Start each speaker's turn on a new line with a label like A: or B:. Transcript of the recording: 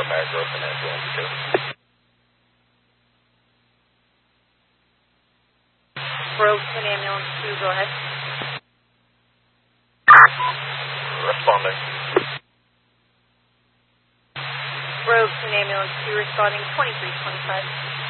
A: America Open ambulance 2.
B: Roseman ambulance 2, go ahead.
A: Responding.
B: Roseman ambulance 2 responding 2325.